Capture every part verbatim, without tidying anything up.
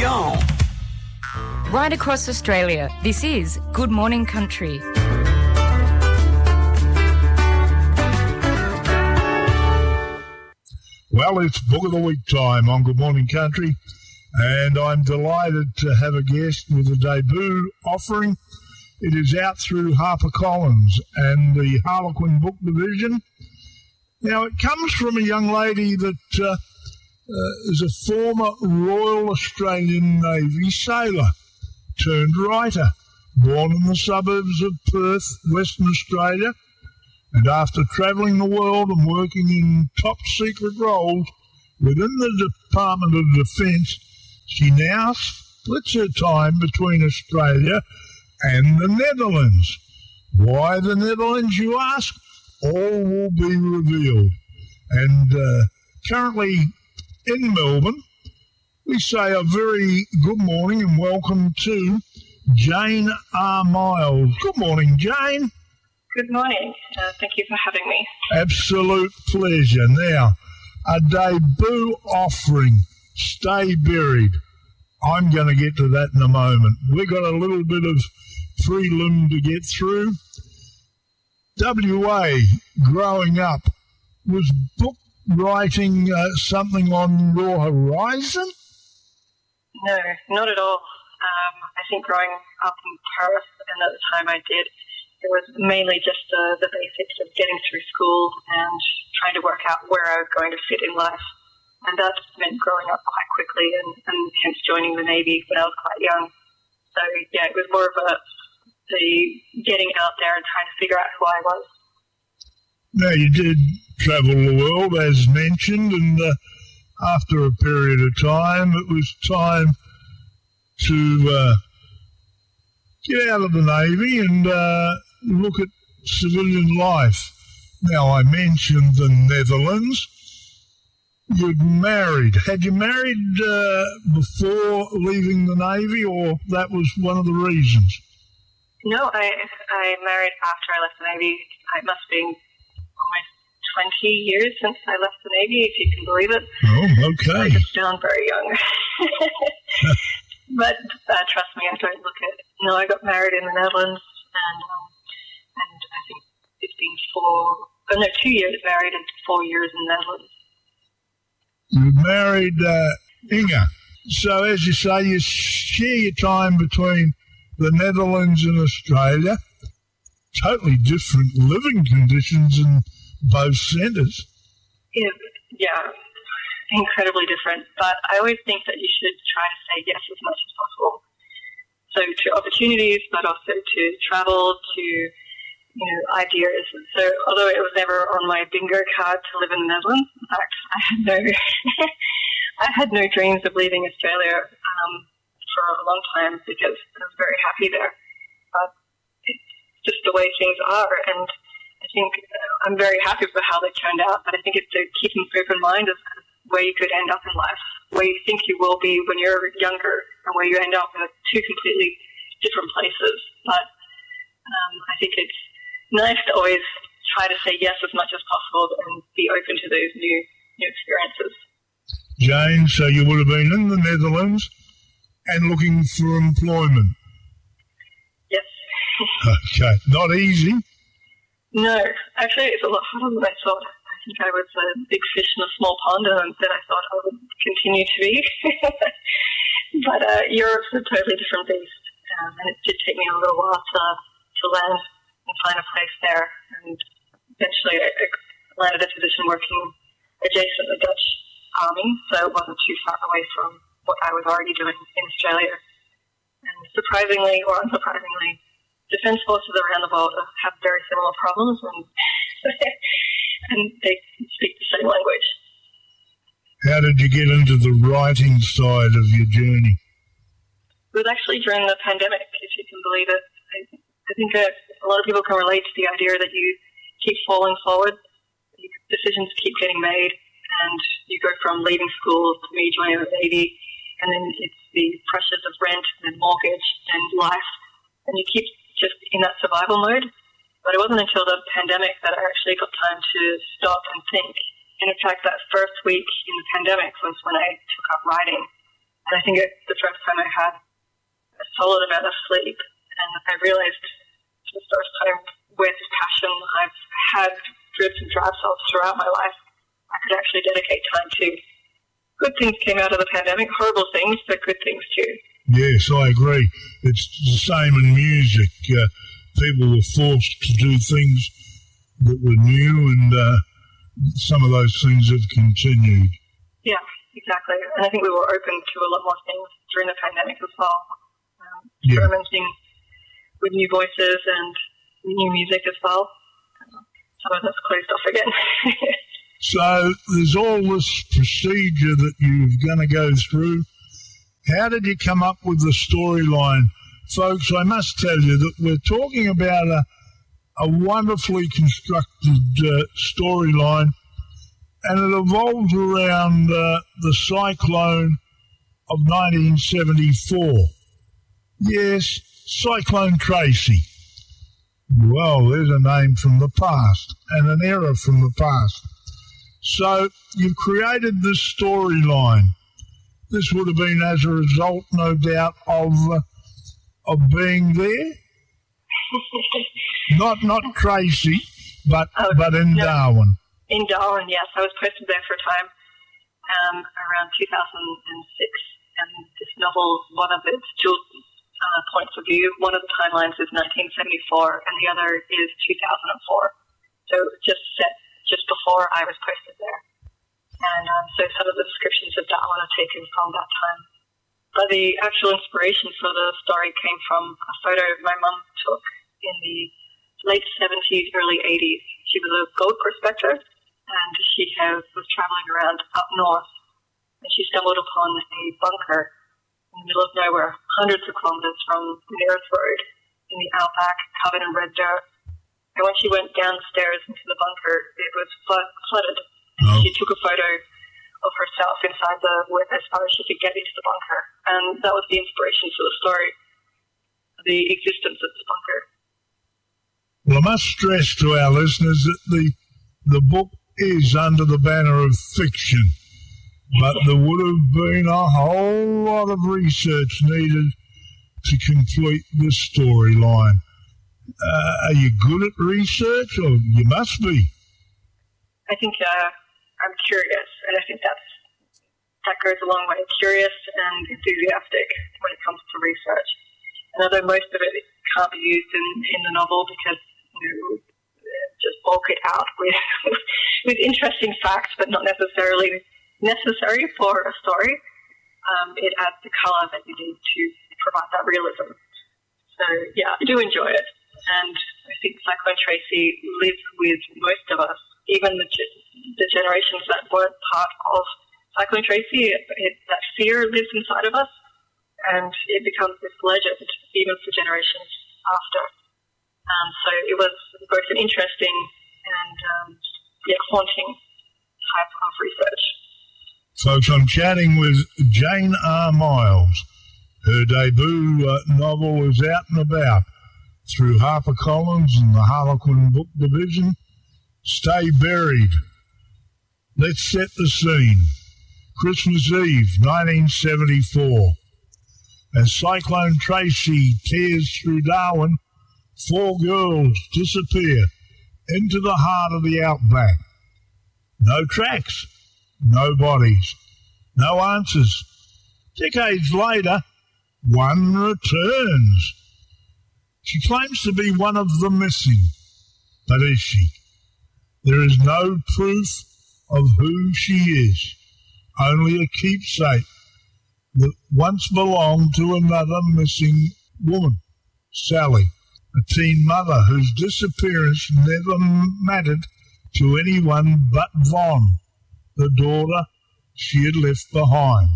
on. Right across Australia, this is Good Morning Country. Well, it's Book of the Week time on Good Morning Country, and I'm delighted to have a guest with a debut offering. It is out through HarperCollins and the Harlequin Book Division. Now, it comes from a young lady that uh, uh, is a former Royal Australian Navy sailor turned writer, born in the suburbs of Perth, Western Australia, and after travelling the world and working in top-secret roles within the Department of Defence, she now splits her time between Australia and the Netherlands. Why the Netherlands, you ask? All will be revealed. And uh, currently in Melbourne, we say a very good morning and welcome to Jane R. Miles. Good morning, Jane. Good morning. Uh, thank you for having me. Absolute pleasure. Now, a debut offering, Stay Buried. I'm going to get to that in a moment. We've got a little bit of prelim to get through. W A, growing up, was book writing uh, something on your horizon? No, not at all. Um, I think growing up in Perth, and at the time I did, it was mainly just uh, the basics of getting through school and trying to work out where I was going to fit in life. And that meant growing up quite quickly and, and hence joining the Navy when I was quite young. So, yeah, it was more of a the getting out there and trying to figure out who I was. Now, you did travel the world, as mentioned, and uh, after a period of time, it was time to uh, get out of the Navy and uh, look at civilian life. Now, I mentioned the Netherlands. You'd married. Had you married uh, before leaving the Navy, or that was one of the reasons? No, I I married after I left the Navy. It must have been almost twenty years since I left the Navy, if you can believe it. Oh, okay. I just sound very young. But uh, trust me, I don't look at... No, I got married in the Netherlands, and um, and I think it's been four... Oh, no, two years married and four years in the Netherlands. You married uh, Inga. So, as you say, you share your time between the Netherlands and Australia. Totally different living conditions in both centres. Yeah, yeah, incredibly different. But I always think that you should try to say yes as much as possible. So to opportunities, but also to travel, to, you know, ideas. So although it was never on my bingo card to live in the Netherlands, in fact, I had no, I had no dreams of leaving Australia um, for a long time because I was very happy there. But it's just the way things are, and I think I'm very happy with how they turned out, but I think it's to keep an open mind of where you could end up in life, where you think you will be when you're younger, and where you end up in two completely different places. But um, I think it's nice to always try to say yes as much as possible and be open to those new new experiences. Jane, so you would have been in the Netherlands and looking for employment? Yes. Okay, not easy. No, actually it's a lot harder than I thought. I think I was a big fish in a small pond, and then I thought I would continue to be. But uh, Europe's a totally different beast, um, and it did take me a little while to, to land and find a place there. And eventually I, I landed a position working adjacent to the Dutch Army, so it wasn't too far away from what I was already doing in Australia. And surprisingly, or unsurprisingly, defence forces around the world have very similar problems, and and they speak the same language. How did you get into the writing side of your journey? It was actually during the pandemic, if you can believe it. I, I think that a lot of people can relate to the idea that you keep falling forward, decisions keep getting made, and you go from leaving school to me joining the Navy, and then it's the pressures of rent and mortgage and life, and you keep just in that survival mode. But it wasn't until the pandemic that I actually got time to stop and think. And in fact, that first week in the pandemic was when I took up writing. And I think it's the first time I had a solid amount of sleep, and I realized for the first time with passion I've had drips and drabs of throughout my life, I could actually dedicate time to. Good things came out of the pandemic, horrible things, but good things too. Yes, I agree. It's the same in music. Uh, people were forced to do things that were new, and uh, some of those things have continued. Yeah, exactly. And I think we were open to a lot more things during the pandemic as well. Um, yeah. Experimenting with new voices and new music as well. Some of that's closed off again. So there's all this procedure that you're going to go through. How did you come up with the storyline? Folks, I must tell you that we're talking about a, a wonderfully constructed uh, storyline, and it evolves around uh, the cyclone of nineteen seventy-four. Yes, Cyclone Tracy. Well, there's a name from the past and an era from the past. So you've created this storyline. This would have been as a result, no doubt, of uh, of being there. not not Tracy, but oh, but in no, Darwin. In Darwin, yes, I was posted there for a time um, around two thousand six, and this novel, one of its dual uh, points of view, one of the timelines is nineteen seventy-four, and the other is two thousand four. So just set just before I was posted there. And um, so some of the descriptions of Darwin are taken from that time. But the actual inspiration for the story came from a photo my mum took in the late seventies, early eighties. She was a gold prospector, and she has, was traveling around up north, and she stumbled upon a bunker in the middle of nowhere, hundreds of kilometres from the nearest road, in the outback, covered in red dirt. And when she went downstairs into the bunker, it was flood, flooded. Oh. She took a photo of herself inside the, as far as she could get into the bunker. And that was the inspiration for the story, the existence of this bunker. Well, I must stress to our listeners that the the book is under the banner of fiction, but there would have been a whole lot of research needed to complete this storyline. Uh, are you good at research, or you must be? I think uh, I'm curious, and I think that's that goes a long way. Curious and enthusiastic when it comes to research. And although most of it can't be used in, in the novel because you know, just bulk it out with with interesting facts, but not necessarily necessary for a story, um, it adds the colour that you need to provide that realism. So yeah, I do enjoy it. And I think Cyclone Tracy lives with most of us, even the, the generations that weren't part of Cyclone Tracy. It, it, that fear lives inside of us, and it becomes this legend even for generations after. Um, so it was both an interesting and um, yeah, haunting type of research. Folks, I'm chatting with Jane R. Miles. Her debut uh, novel is out and about through HarperCollins and the Harlequin Book Division. Stay Buried. Let's set the scene. Christmas Eve, nineteen seventy-four. As Cyclone Tracy tears through Darwin, four girls disappear into the heart of the outback. No tracks, no bodies, no answers. Decades later, one returns. She claims to be one of the missing, but is she? There is no proof of who she is, only a keepsake that once belonged to another missing woman, Sally, a teen mother whose disappearance never mattered to anyone but Von, the daughter she had left behind.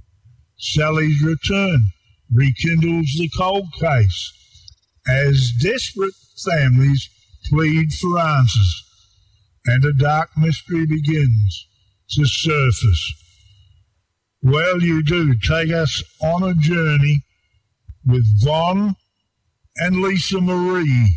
Sally's return rekindles the cold case as desperate families plead for answers, and a dark mystery begins to surface. Well, you do take us on a journey with Von and Lisa Marie.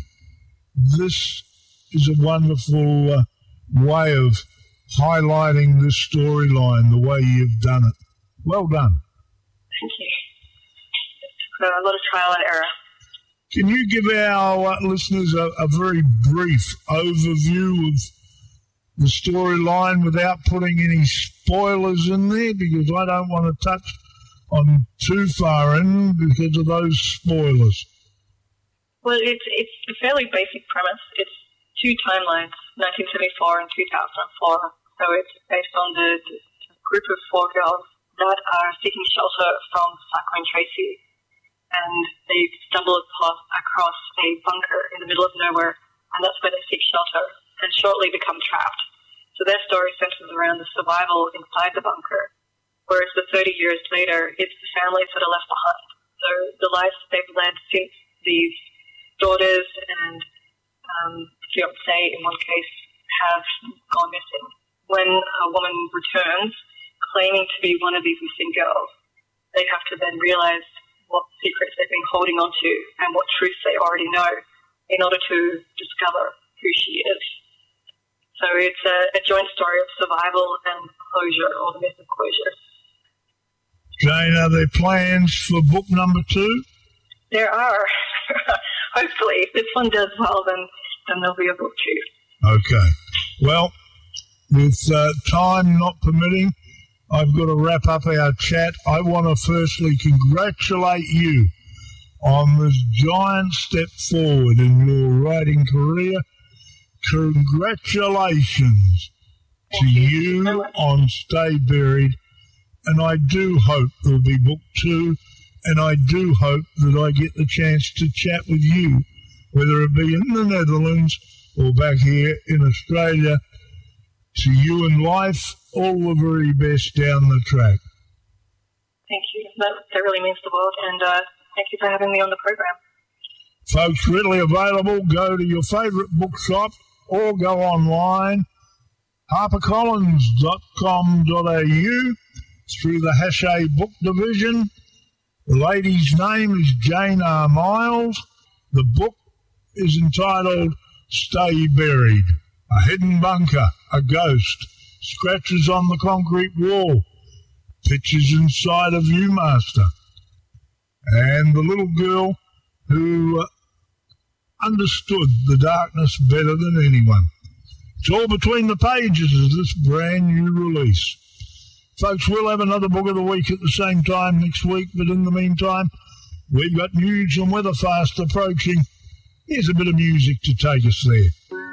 This is a wonderful uh, way of highlighting this storyline, the way you've done it. Well done. Thank you. It's a lot of trial and error. Can you give our uh, listeners a, a very brief overview of the storyline without putting any spoilers in there? Because I don't want to touch on too far in because of those spoilers. Well, it's it's a fairly basic premise. It's two timelines, nineteen seventy-four and two thousand four. So it's based on the, the group of four girls that are seeking shelter from Cyclone Tracy. And they stumble across a bunker in the middle of nowhere, and that's where they seek shelter and shortly become trapped. So their story centers around the survival inside the bunker, whereas the thirty years later, it's the families that are left behind. So the lives they've led since these daughters and um, fiancé, in one case, have gone missing. When a woman returns, claiming to be one of these missing girls, they have to then realize what secrets they've been holding on to and what truths they already know in order to discover who she is. So it's a, a joint story of survival and closure, or the myth of closure. Jane, are there plans for book number two? There are. Hopefully. If this one does well, then, then there'll be a book two. Okay. Well, with uh, time not permitting, I've got to wrap up our chat. I want to firstly congratulate you on this giant step forward in your writing career. Congratulations to you on Stay Buried. And I do hope there'll be book two. And I do hope that I get the chance to chat with you, whether it be in the Netherlands or back here in Australia. To you in life, all the very best down the track. Thank you. That, that really means the world, and uh, thank you for having me on the program. Folks, readily available. Go to your favourite bookshop or go online, harper collins dot com dot a u, through the Hachette Book Division. The lady's name is Jane R. Miles. The book is entitled Stay Buried. A hidden bunker, a ghost, scratches on the concrete wall, pictures inside a Viewmaster, and the little girl who uh, understood the darkness better than anyone. It's all between the pages of this brand new release. Folks, we'll have another book of the week at the same time next week, but in the meantime, we've got news and weather fast approaching. Here's a bit of music to take us there.